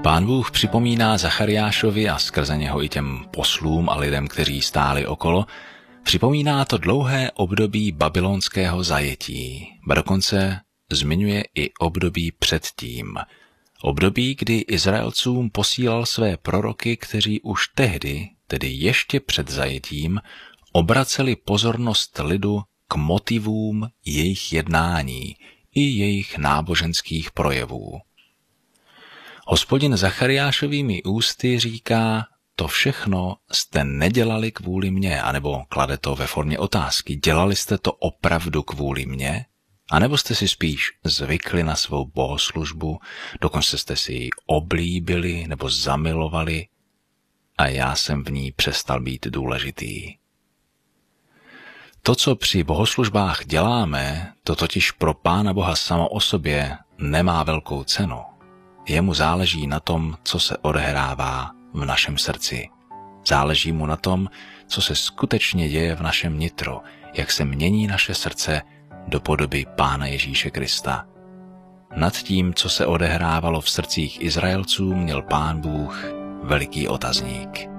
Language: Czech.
Pán Bůh připomíná Zachariášovi a skrze něho i těm poslům a lidem, kteří stáli okolo, připomíná to dlouhé období babylonského zajetí, ba dokonce zmiňuje i období předtím. Období, kdy Izraelcům posílal své proroky, kteří už tehdy, tedy ještě před zajetím, obraceli pozornost lidu k motivům jejich jednání i jejich náboženských projevů. Hospodin Zachariášovými ústy říká, to všechno jste nedělali kvůli mně, anebo klade to ve formě otázky, dělali jste to opravdu kvůli mně, anebo jste si spíš zvykli na svou bohoslužbu, dokonce jste si ji oblíbili nebo zamilovali a já jsem v ní přestal být důležitý. To, co při bohoslužbách děláme, to totiž pro Pána Boha samo o sobě nemá velkou cenu. Jemu záleží na tom, co se odehrává v našem srdci. Záleží mu na tom, co se skutečně děje v našem nitru, jak se mění naše srdce do podoby Pána Ježíše Krista. Nad tím, co se odehrávalo v srdcích Izraelců, měl Pán Bůh veliký otazník.